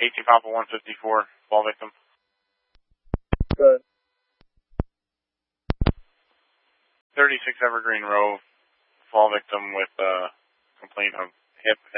18 Papa 154, fall victim. Good. 36 Evergreen Row, fall victim with complaint of hip